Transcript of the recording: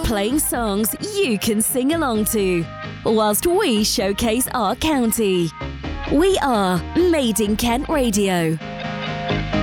playing songs you can sing along to, whilst we showcase our county. We are Made in Kent Radio.